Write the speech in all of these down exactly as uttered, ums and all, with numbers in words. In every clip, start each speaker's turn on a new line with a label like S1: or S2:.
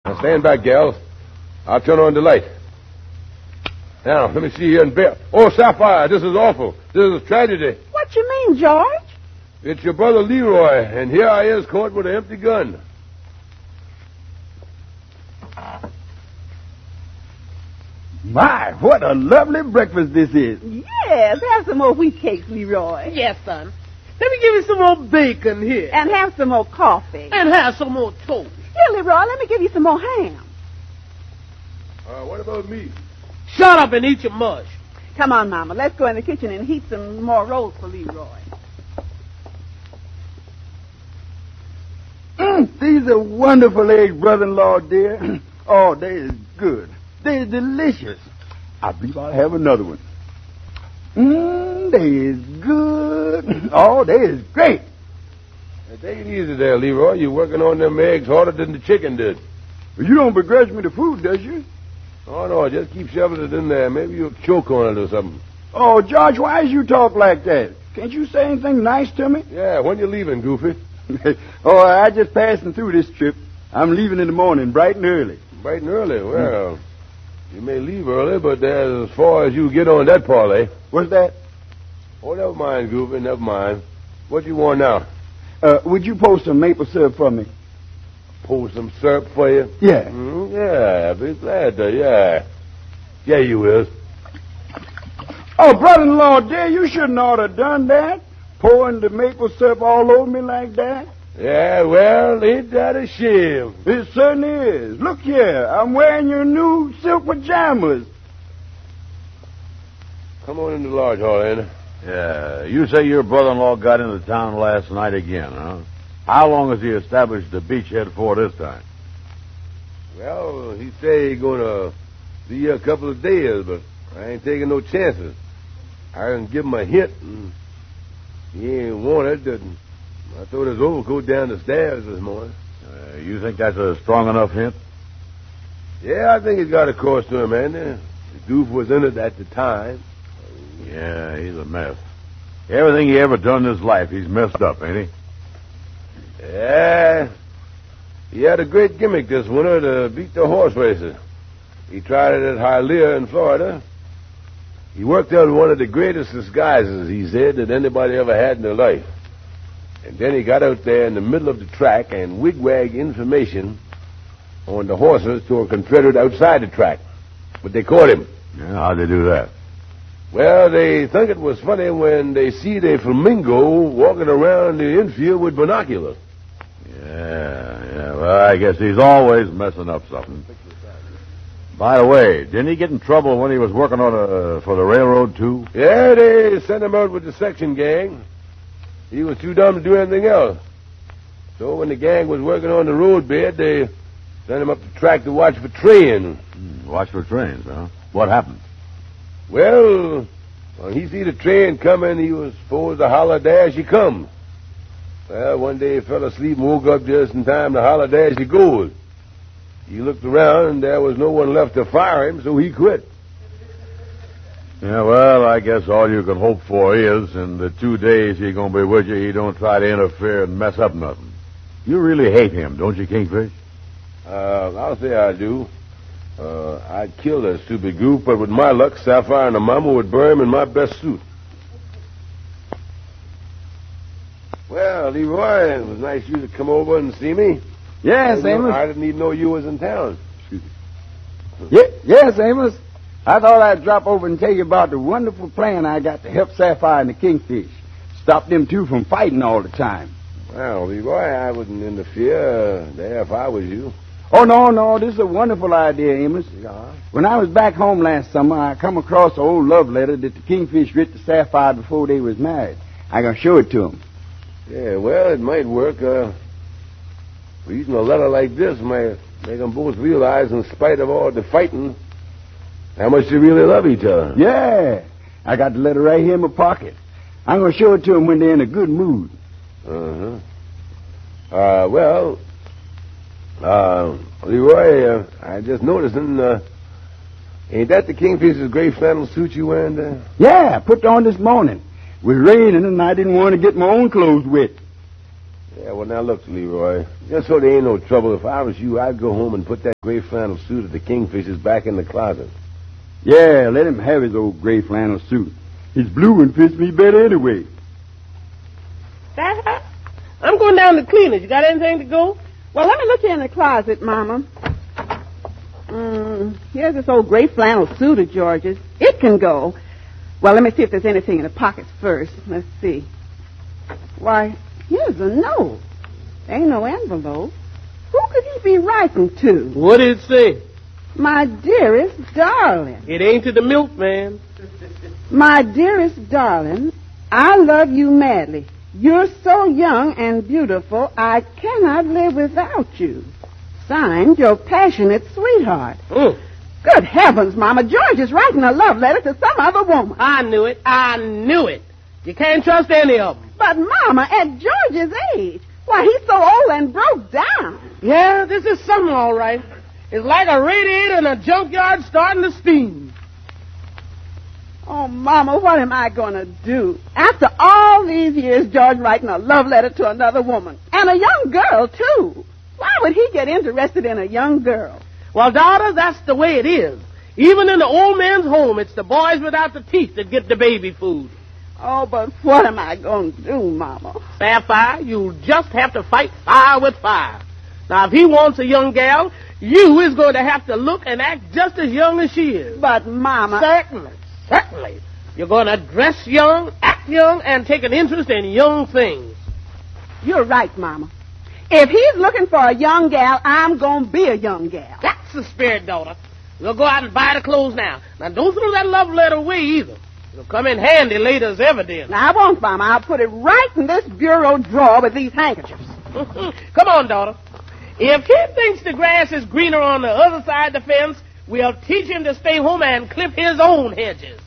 S1: Now stand back, gals. I'll turn on the light. Now, let me see here and bear. Oh, Sapphire, this is awful. This is tragedy.
S2: What you mean, George?
S1: It's your brother Leroy, and here I is caught with an empty gun.
S3: My, what a lovely breakfast this is.
S2: Yes, have some more wheat cakes, Leroy.
S4: Yes, son. Let me give you some more bacon here.
S2: And have some more coffee.
S4: And have some more toast.
S2: Here, Leroy, let me give you some more ham.
S1: Uh, what about me?
S4: Shut up and eat your mush.
S2: Come on, Mama, let's go in the kitchen and heat some more rolls for Leroy.
S3: Mm, these are wonderful eggs, brother-in-law, dear. Oh, they is good. They is delicious. I believe I'll have another one. Mmm, they is good. Oh, they is great.
S1: Hey, take it easy there, Leroy. You're working on them eggs harder than the chicken did.
S3: You don't begrudge me the food, does you?
S1: Oh, no, just keep shoving it in there. Maybe you'll choke on it or something.
S3: Oh, George, why is you talk like that? Can't you say anything nice to me?
S1: Yeah, when you leaving, Goofy?
S3: Oh, I just passing through this trip. I'm leaving in the morning, bright and early.
S1: Bright and early? Well, you may leave early, but as far as you get on that parlay...
S3: What's that?
S1: Oh, never mind, Goofy, never mind. What you want now?
S3: Uh, would you post some maple syrup for me?
S1: Pour some syrup for you?
S3: Yeah.
S1: Mm, yeah, I'd be glad to, yeah. Yeah, you will.
S3: Oh, brother-in-law, dear, you shouldn't ought to have done that. Pouring the maple syrup all over me like that.
S1: Yeah, well, ain't that a shame?
S3: It certainly is. Look here, I'm wearing your new silk pajamas.
S1: Come on in the lodge hall, Anna.
S5: Yeah, you say your brother-in-law got into town last night again, huh? How long has he established the beachhead for this time?
S1: Well, he say he gonna be here a couple of days, but I ain't taking no chances. I can give him a hint, and he ain't want it. And I threw his overcoat down the stairs this morning.
S5: Uh, you think that's a strong enough hint?
S1: Yeah, I think it's got across to him, Andy. The goof was in it at the time.
S5: Yeah, he's a mess. Everything he ever done in his life, he's messed up, ain't he?
S1: Yeah. He had a great gimmick this winter to beat the horse races. He tried it at Hialeah in Florida. He worked out one of the greatest disguises, he said, that anybody ever had in their life. And then he got out there in the middle of the track and wigwagged information on the horses to a Confederate outside the track. But they caught him.
S5: Yeah, how'd they do that?
S1: Well, they think it was funny when they see the flamingo walking around the infield with binoculars.
S5: Yeah, yeah, well, I guess he's always messing up something. By the way, didn't he get in trouble when he was working on a, for the railroad, too?
S1: Yeah, they sent him out with the section gang. He was too dumb to do anything else. So when the gang was working on the road bed, they sent him up the track to watch for trains.
S5: Hmm, watch for trains, huh? What happened?
S1: Well, when he see the train coming, he was supposed to holler, "There she comes." Well, one day he fell asleep and woke up just in time to holler, "There she goes." He looked around, and there was no one left to fire him, so he quit.
S5: Yeah, well, I guess all you can hope for is in the two days he's going to be with you, he don't try to interfere and mess up nothing. You really hate him, don't you, Kingfish?
S1: Uh, I'll say I do. Uh, I'd kill that stupid goof, but with my luck, Sapphire and the mama would bury him in my best suit. Well, Leroy, it was nice of you to come over and see me.
S3: Yes,
S1: I,
S3: Amos.
S1: I didn't even know you was in town. Excuse me.
S3: Ye- yes, Amos. I thought I'd drop over and tell you about the wonderful plan I got to help Sapphire and the Kingfish. Stop them two from fighting all the time.
S1: Well, Leroy, I wouldn't interfere uh, there if I was you.
S3: Oh, no, no, this is a wonderful idea, Amos.
S1: Yeah.
S3: When I was back home last summer, I come across an old love letter that the Kingfish writ to Sapphire before they was married. I gonna show it to him.
S1: Yeah, well, it might work. Uh, reading a letter like this might make them both realize, in spite of all the fighting, how much they really love each other.
S3: Yeah, I got the letter right here in my pocket. I'm gonna show it to them when they're in a good mood.
S1: Uh-huh. Uh, well, uh, Leroy, uh, I just noticed, uh, ain't that the Kingfisher's gray flannel suit you wearing there?
S3: Yeah, I put it on this morning. It was raining and I didn't want to get my own clothes wet.
S1: Yeah, well, now look, Leroy. Just so there ain't no trouble, if I was you, I'd go home and put that gray flannel suit of the Kingfishers back in the closet.
S3: Yeah, let him have his old gray flannel suit. His blue one fits me better anyway.
S4: That, I'm going down to cleaners. You got anything to go?
S2: Well, let me look in the closet, Mama. Mm, here's this old gray flannel suit of George's. It can go. Well, let me see if there's anything in the pockets first. Let's see. Why, here's a note. Ain't no envelope. Who could he be writing to?
S4: What did it say?
S2: My dearest darling.
S4: It ain't to the milkman.
S2: My dearest darling, I love you madly. You're so young and beautiful, I cannot live without you. Signed, your passionate sweetheart.
S4: Mm.
S2: Good heavens, Mama. George is writing a love letter to some other woman.
S4: I knew it. I knew it. You can't trust any of them.
S2: But, Mama, at George's age, why, he's so old and broke down.
S4: Yeah, this is something all right. It's like a radiator in a junkyard starting to steam.
S2: Oh, Mama, what am I going to do? After all these years, George writing a love letter to another woman. And a young girl, too. Why would he get interested in a young girl?
S4: Well, daughter, that's the way it is. Even in the old man's home, it's the boys without the teeth that get the baby food.
S2: Oh, but what am I going to do, Mama?
S4: Sapphire, you'll just have to fight fire with fire. Now, if he wants a young gal, you is going to have to look and act just as young as she is.
S2: But, Mama...
S4: Certainly, certainly. You're going to dress young, act young, and take an interest in young things.
S2: You're right, Mama. If he's looking for a young gal, I'm going to be a young gal.
S4: That's the spirit, daughter. We'll go out and buy the clothes now. Now, don't throw that love letter away either. It'll come in handy later as evidence.
S2: Now, I won't, Mama. I'll put it right in this bureau drawer with these handkerchiefs.
S4: Come on, daughter. If he thinks the grass is greener on the other side of the fence, we'll teach him to stay home and clip his own hedges.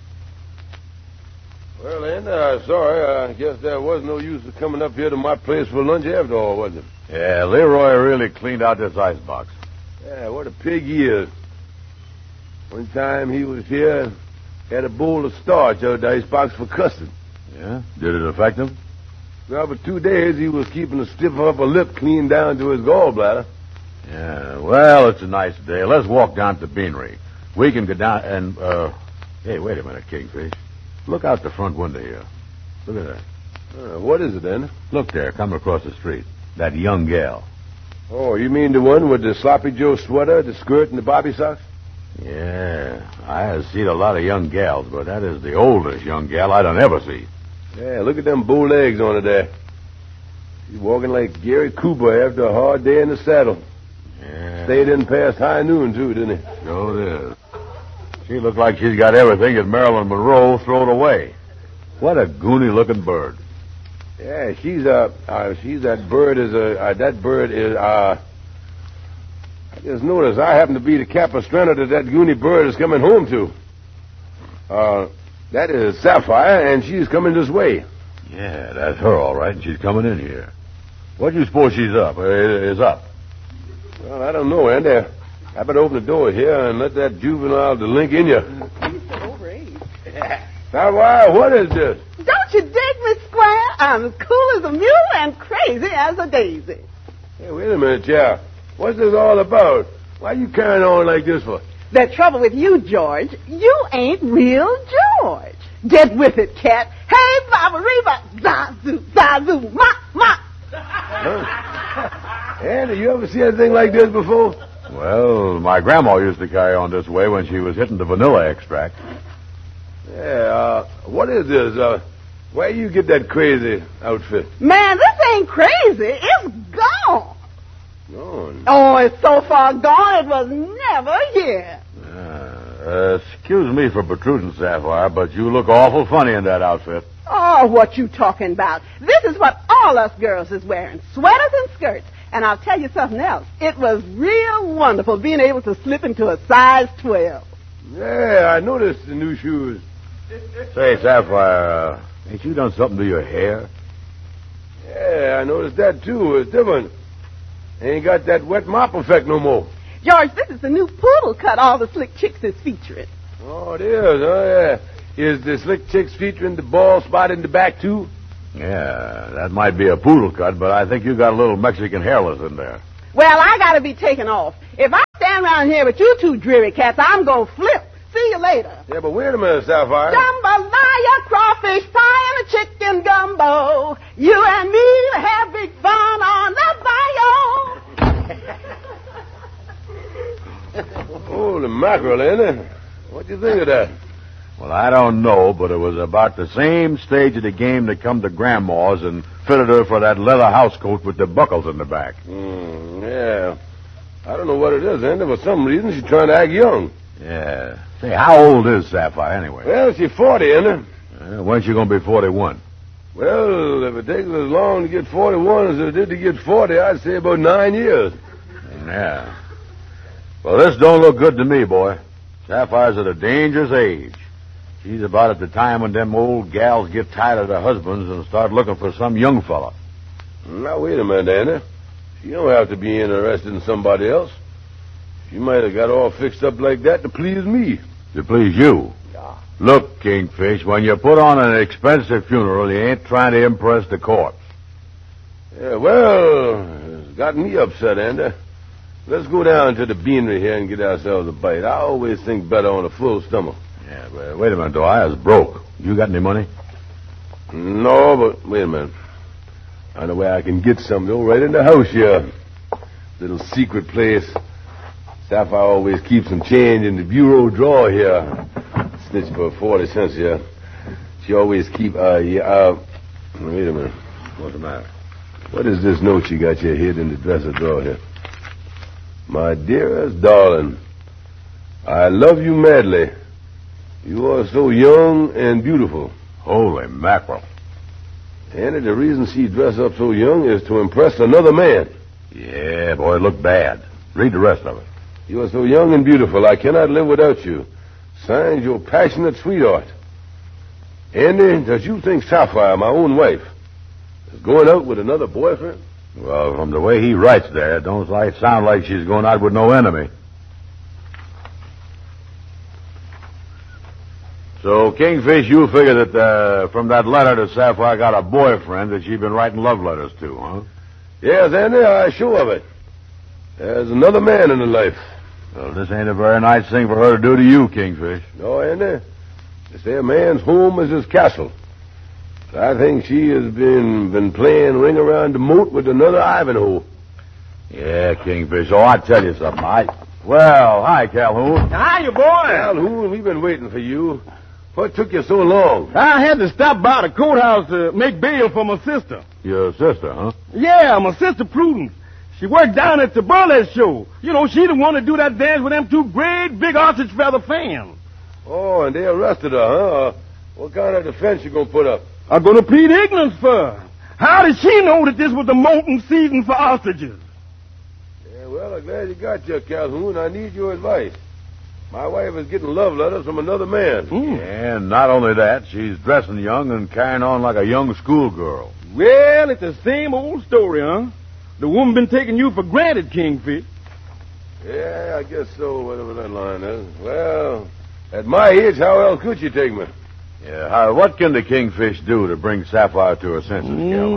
S1: Well, then, uh, sorry. I guess there was no use of coming up here to my place for lunch after all, was it?
S5: Yeah, Leroy really cleaned out this icebox.
S1: Yeah, what a pig he is. One time he was here, had a bowl of starch out of the icebox for custard.
S5: Yeah? Did it affect him?
S1: Well, for two days he was keeping the stiff upper lip clean down to his gallbladder.
S5: Yeah, well, it's a nice day. Let's walk down to the beanery. We can go down and, uh... Hey, wait a minute, Kingfish. Look out the front window here. Look at that.
S1: Uh, what is it, then?
S5: Look there, coming across the street. That young gal.
S1: Oh, you mean the one with the sloppy Joe sweater, the skirt, and the bobby socks?
S5: Yeah, I have seen a lot of young gals, but that is the oldest young gal I done ever see.
S1: Yeah, look at them bow legs on her there. She's walking like Gary Cooper after a hard day in the saddle.
S5: Yeah.
S1: Stayed in past high noon, too, didn't he?
S5: Sure it is. She looks like she's got everything that Marilyn Monroe thrown away. What a goony-looking bird.
S1: Yeah, she's a, uh, she's that bird is a, uh, that bird is, uh, I just noticed I happen to be the capistrano that that goony bird is coming home to. Uh, that is Sapphire, and she's coming this way.
S5: Yeah, that's her, all right, and she's coming in here. What do you suppose she's up, uh, is up?
S1: Well, I don't know, Andy. I better open the door here and let that juvenile delink in you.
S2: He's so over age.
S1: Sapphire, what is this?
S2: Don't you dig me, Squire? I'm as cool as a mule and crazy as a daisy.
S1: Hey, wait a minute, yeah. What's this all about? Why you carrying on like this for?
S2: The trouble with you, George, you ain't real George. Get with it, cat. Hey, Baba Reba, zazu, zazu, ma, ma.
S1: Huh? Andy, you ever see anything like this before?
S5: Well, my grandma used to carry on this way when she was hitting the vanilla extract.
S1: Yeah, uh, what is this? Uh, where you get that crazy outfit?
S2: Man, this ain't crazy. It's gone.
S1: Gone?
S2: Oh, it's so far gone it was never here.
S5: Uh, excuse me for protruding, Sapphire, but you look awful funny in that outfit.
S2: Oh, what you talking about? This is what all us girls is wearing, sweaters and skirts. And I'll tell you something else. It was real wonderful being able to slip into a size twelve.
S1: Yeah, I noticed the new shoes.
S5: Say, Sapphire, uh, ain't you done something to your hair?
S1: Yeah, I noticed that, too. It's different. Ain't got that wet mop effect no more.
S2: George, this is the new poodle cut all the slick chicks is featuring.
S1: Oh, it is, oh, yeah. Is the slick chicks featuring the bald spot in the back, too?
S5: Yeah, that might be a poodle cut, but I think you got a little Mexican hairless in there.
S2: Well, I gotta be taken off. If I stand around here with you two dreary cats, I'm gonna flip. See you later.
S1: Yeah, but wait a minute, Sapphire.
S2: Jambalaya, crawfish fry, and a chicken gumbo. You and me to have big fun on the bayou.
S1: Holy mackerel, ain't it? What'd you think of that?
S5: Well, I don't know, but it was about the same stage of the game that come to Grandma's and fitted her for that leather house coat with the buckles in the back.
S1: Mm, yeah. I don't know what it is, ain't it? For some reason, she's trying to act young.
S5: Yeah. Say, how old is Sapphire anyway?
S1: Well, she's forty, ain't it?
S5: Uh, when's she going to be forty-one?
S1: Well, if it takes as long to get forty-one as it did to get forty, I'd say about nine years.
S5: Yeah. Well, this don't look good to me, boy. Sapphire's at a dangerous age. She's about at the time when them old gals get tired of their husbands and start looking for some young fella.
S1: Now, wait a minute, Andy. She don't have to be interested in somebody else. She might have got all fixed up like that to please me.
S5: To please you?
S1: Yeah.
S5: Look, Kingfish, when you put on an expensive funeral, you ain't trying to impress the corpse.
S1: Yeah, well, it's got me upset, Andy. Let's go down to the beanery here and get ourselves a bite. I always think better on a full stomach.
S5: Yeah, but wait a minute, though. I was broke. You got any money?
S1: No, but wait a minute. I know where I can get some, though, right in the house here. Little secret place. Sapphire always keeps some change in the bureau drawer here. Snitch for forty cents here. She always keep, uh, yeah, uh, wait a minute.
S5: What's the matter?
S1: What is this note you got your hid in the dresser drawer here? My dearest darling, I love you madly. You are so young and beautiful.
S5: Holy mackerel.
S1: And the reason she dressed up so young is to impress another man.
S5: Yeah, boy, it looked bad. Read the rest of it.
S1: You are so young and beautiful, I cannot live without you. Signs your passionate sweetheart. Andy, does you think Sapphire, my own wife, is going out with another boyfriend?
S5: Well, from the way he writes there, it don't like, sound like she's going out with no enemy. So, Kingfish, you figure that uh, from that letter that Sapphire got a boyfriend that she's been writing love letters to, huh?
S1: Yes, Andy, I'm sure of it. There's another man in her life.
S5: Well, this ain't a very nice thing for her to do to you, Kingfish.
S1: No, Andy. They say a man's home is his castle. I think she has been been playing ring around the moat with another Ivanhoe.
S5: Yeah, Kingfish. Oh, I tell you something. I... Well, hi, Calhoun.
S4: Hiya, boy.
S1: Calhoun, we've been waiting for you. What took you so long?
S3: I had to stop by the courthouse to make bail for my sister.
S5: Your sister, huh?
S3: Yeah, my sister Prudence. She worked down at the burlesque show. You know, she the one to do that dance with them two great big ostrich feather fans.
S1: Oh, and they arrested her, huh? Uh, what kind of defense you gonna put up?
S3: I'm gonna plead ignorance for her. How did she know that this was the molting season for ostriches?
S1: Yeah, well, I'm glad you got you, Calhoun. I need your advice. My wife is getting love letters from another man.
S3: Mm.
S5: And not only that, she's dressing young and carrying on like a young schoolgirl.
S3: Well, it's the same old story, huh? The woman been taking you for granted, Kingfish.
S1: Yeah, I guess so, whatever that line is. Well, at my age, how else could you take me?
S5: Yeah, how, what can the Kingfish do to bring Sapphire to her senses,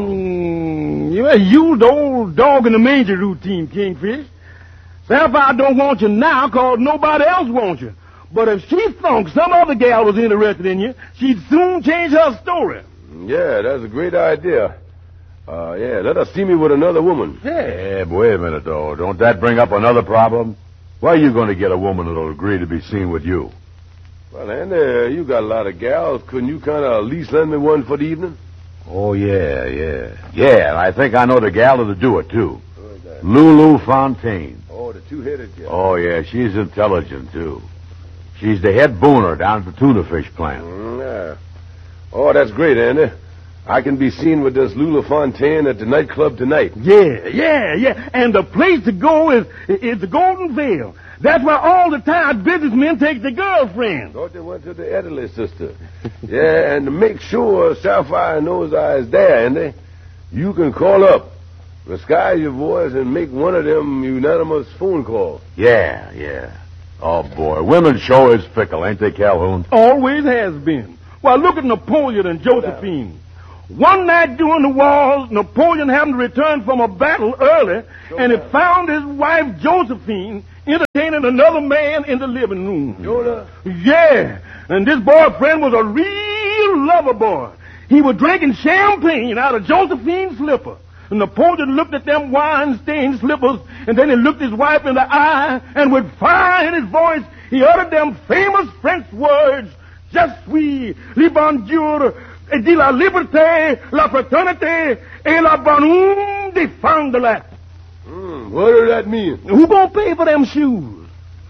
S5: Calhoun?
S3: Mm, you used the old dog in the manger routine, Kingfish. Sapphire don't want you now because nobody else wants you. But if she thought some other gal was interested in you, she'd soon change her story.
S1: Yeah, that's a great idea. Uh, yeah, let her see me with another woman.
S5: Yeah, but wait a minute, though. Don't that bring up another problem? Where are you going to get a woman that'll agree to be seen with you?
S1: Well, Andy, you got a lot of gals. Couldn't you kind of at least lend me one for the evening?
S5: Oh, yeah, yeah. Yeah, and I think I know the gal that'll do it, too. Lulu Fontaine.
S1: Oh, the two-headed gal.
S5: Oh, yeah, she's intelligent, too. She's the head booner down at the tuna fish plant.
S1: Mm, yeah. Oh, that's great, Andy. I can be seen with this Lulu Fontaine at the nightclub tonight.
S3: Yeah, yeah, yeah. And the place to go is is the Golden Veil. That's where all the tired businessmen take their girlfriends.
S1: Thought they went to the Italy sister. Yeah, and to make sure Sapphire knows I is there, Andy, you can call up, disguise your voice, and make one of them unanimous phone calls.
S5: Yeah, yeah. Oh, boy. Women sure is fickle, ain't they, Calhoun?
S3: Always has been. Well, look at Napoleon and Josephine. One night during the wars, Napoleon happened to return from a battle early, and he found his wife Josephine entertaining another man in the living room.
S1: Jonah?
S3: Yeah, and this boyfriend was a real lover boy. He was drinking champagne out of Josephine's slipper. And Napoleon looked at them wine-stained slippers, and then he looked his wife in the eye, and with fire in his voice, he uttered them famous French words, Je suis le bon Dieu de la liberté, la fraternité, et la bonne de Fond de la.
S1: Hmm, what does that mean?
S3: Who gonna pay for them shoes?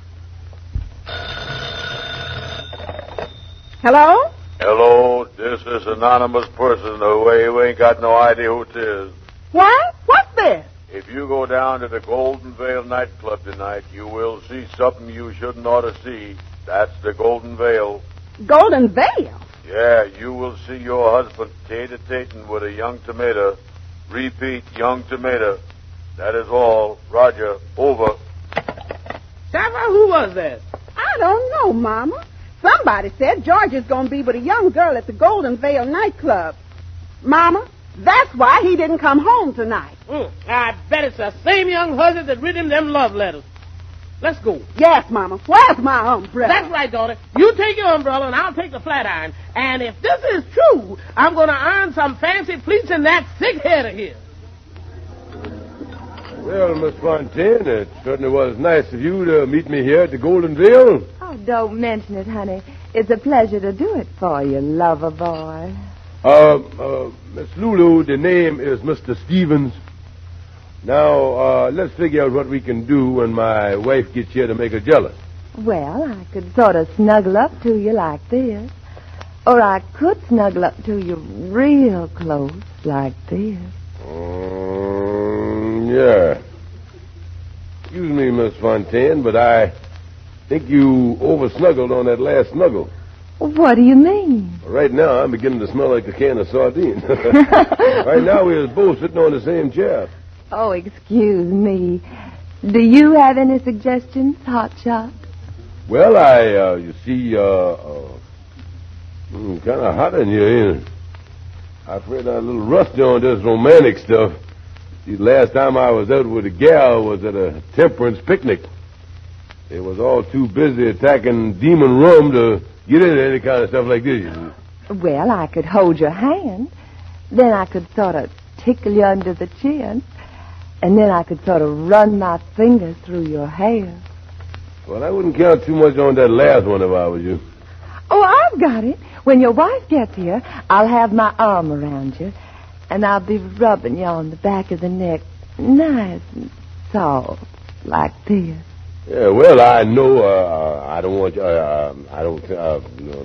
S2: Hello?
S5: Hello, this is anonymous person who you ain't got no idea who it is.
S2: What? What's this?
S5: If you go down to the Golden Veil nightclub tonight, you will see something you shouldn't ought to see. That's the Golden Veil.
S2: Golden Veil?
S5: Yeah, you will see your husband tete-a-tating with a young tomato. Repeat, young tomato. That is all. Roger, over.
S4: Sapphire, who was that?
S2: I don't know, Mama. Somebody said George is going to be with a young girl at the Golden Veil nightclub. Mama, that's why he didn't come home tonight.
S4: Mm, I bet it's the same young husband that written him them love letters. Let's go.
S2: Yes, Mama. Where's my umbrella?
S4: That's right, daughter. You take your umbrella and I'll take the flat iron. And if this is true, I'm going to iron some fancy pleats in that sick head of his.
S1: Well, Miss Fontaine, it certainly was nice of you to meet me here at the Golden Veil.
S6: Oh, don't mention it, honey. It's a pleasure to do it for you, lover boy.
S1: Uh, uh, Miss Lulu, the name is Mister Stevens. Now, uh, let's figure out what we can do when my wife gets here to make her jealous.
S6: Well, I could sort of snuggle up to you like this. Or I could snuggle up to you real close like this.
S1: Um, yeah. Excuse me, Miss Fontaine, but I think you over-snuggled on that last snuggle.
S6: What do you mean?
S1: Right now, I'm beginning to smell like a can of sardines. Right now, we're both sitting on the same chair.
S6: Oh, excuse me. Do you have any suggestions, Hotshot?
S1: Well, I, uh, you see, uh, uh mm, kind of hot in here, ain't it? I'm afraid I'm a little rusty on this romantic stuff. See, the last time I was out with a gal was at a temperance picnic. They was all too busy attacking demon rum to get into any kind of stuff like this, you see.
S6: Well, I could hold your hand. Then I could sort of tickle you under the chin. And then I could sort of run my fingers through your hair.
S1: Well, I wouldn't count too much on that last one if I was you.
S6: Oh, I've got it. When your wife gets here, I'll have my arm around you. And I'll be rubbing you on the back of the neck. Nice and soft, like this.
S1: Yeah, well, I know, uh, I don't want you, uh, I don't, uh,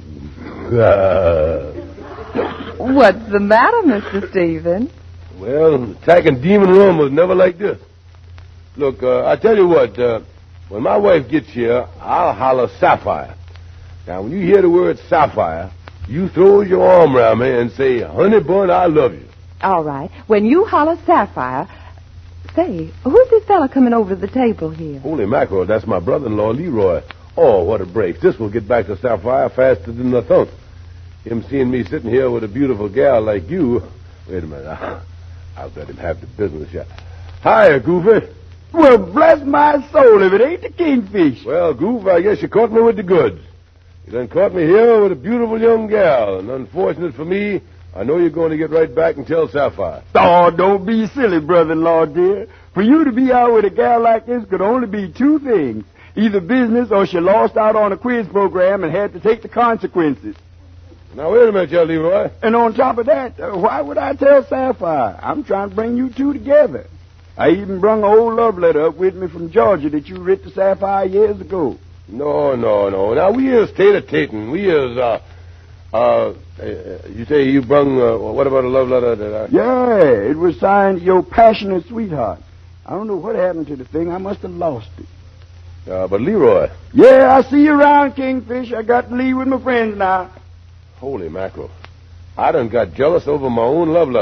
S1: uh,
S6: What's the matter, Mister Stevens?
S1: Well, attacking demon rum was never like this. Look, uh, I tell you what, uh, when my wife gets here, I'll holler Sapphire. Now, when you hear the word Sapphire, you throw your arm around me and say, honey bun, I love you.
S6: All right. When you holler Sapphire, say, who's this fella coming over the table here?
S1: Holy mackerel, that's my brother-in-law, Leroy. Oh, what a break. This will get back to Sapphire faster than the thunk. Him seeing me sitting here with a beautiful gal like you. Wait a minute. I'll, I'll let him have the business here. Hiya, Goofy.
S3: Well, bless my soul if it ain't the kingfish.
S1: Well, Goof, I guess you caught me with the goods. You done caught me here with a beautiful young gal, and unfortunate for me, I know you're going to get right back and tell Sapphire.
S3: Oh, don't be silly, brother-in-law, dear. For you to be out with a gal like this could only be two things. Either business or she lost out on a quiz program and had to take the consequences.
S1: Now, wait a minute, young Leroy.
S3: And on top of that, uh, why would I tell Sapphire? I'm trying to bring you two together. I even brung an old love letter up with me from Georgia that you writ to Sapphire years ago.
S1: No, no, no. Now, we is tater-tating. We is, uh, uh, you say you brung, uh, what about a love letter that I...
S3: Yeah, it was signed Your Passionate Sweetheart. I don't know what happened to the thing. I must have lost it.
S1: Uh, but Leroy...
S3: Yeah, I see you around, Kingfish. I got to leave with my friends now.
S1: Holy mackerel. I done got jealous over my own love letter.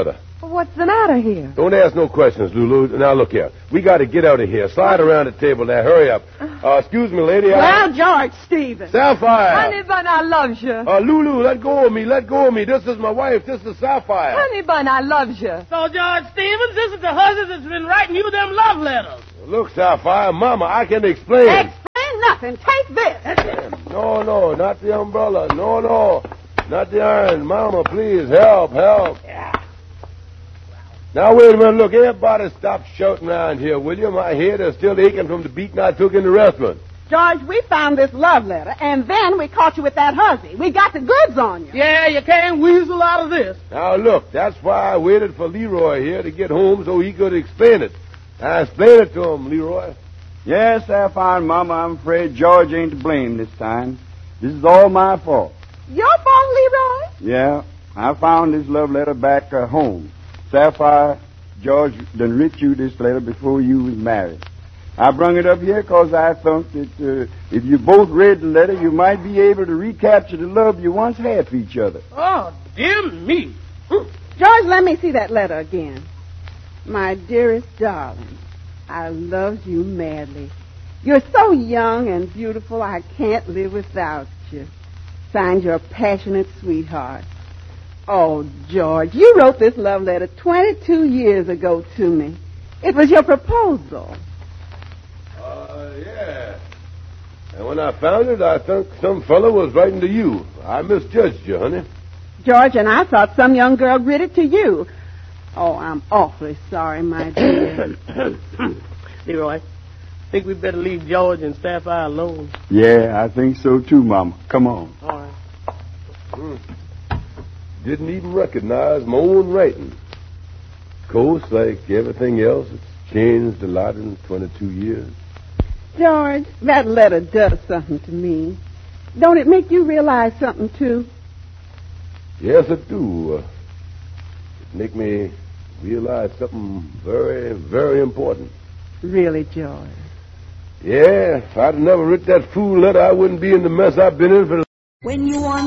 S6: What's the matter here?
S1: Don't ask no questions, Lulu. Now, look here. We got to get out of here. Slide around the table there. Hurry up. Uh, excuse me, lady.
S2: Well,
S1: I...
S2: George Stevens.
S1: Sapphire.
S6: Honey bun, I loves you.
S1: Uh, Lulu, let go of me. Let go of me. This is my wife. This is Sapphire.
S6: Honey bun, I loves you.
S4: So, George Stevens, this is the husband that's been writing you them love letters.
S1: Look, Sapphire, Mama, I can explain.
S2: Explain nothing. Take this.
S1: No, no, not the umbrella. No, no, not the iron. Mama, please, help, help.
S4: Yeah.
S1: Now, wait a minute. Look, everybody stop shouting around here, will you? My head is still aching from the beating I took in the restaurant.
S2: George, we found this love letter, and then we caught you with that hussy. We got the goods on you.
S4: Yeah, you can't weasel out of this.
S1: Now, look, that's why I waited for Leroy here to get home so he could explain it. I explain it to him, Leroy.
S3: Yes, Sapphire and Mama, I'm afraid George ain't to blame this time. This is all my fault.
S2: Your fault, Leroy?
S3: Yeah, I found this love letter back uh, home. Sapphire, George done writ you this letter before you was married. I brung it up here because I thought that uh, if you both read the letter, you might be able to recapture the love you once had for each other.
S4: Oh, dear me.
S2: George, let me see that letter again. My dearest darling, I love you madly. You're so young and beautiful, I can't live without you. Signed, your passionate sweetheart. Oh, George, you wrote this love letter twenty-two years ago to me. It was your proposal.
S1: Uh, yeah. And when I found it, I thought some fellow was writing to you. I misjudged you, honey.
S2: George, and I thought some young girl writ it to you. Oh, I'm awfully sorry, my dear.
S4: Leroy, I think we'd better leave George and Sapphire alone.
S3: Yeah, I think so too, Mama. Come on.
S4: All right.
S1: Hmm. Didn't even recognize my own writing. Of course, like everything else, it's changed a lot in twenty-two years.
S2: George, that letter does something to me. Don't it make you realize something, too?
S1: Yes, it do. Uh, it make me realize something very, very important.
S2: Really, George?
S1: Yeah, if I'd never written that fool letter, I wouldn't be in the mess I've been in for the...
S7: When you want